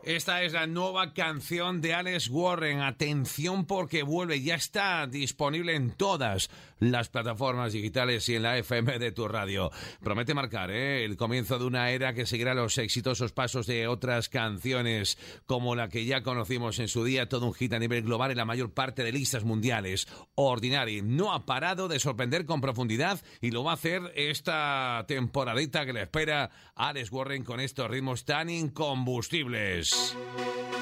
Esta es la nueva canción de Alex Warren. Atención porque vuelve, ya está disponible en todas las plataformas digitales y en la FM de tu radio. Promete marcar el comienzo de una era que seguirá los exitosos pasos de otras canciones como la que ya conocimos en su día, todo un hit a nivel global en la mayor parte de listas mundiales. Ordinary no ha parado de sorprender con profundidad y lo va a hacer esta temporadita que le espera a Alex Warren con estos ritmos tan incombustibles.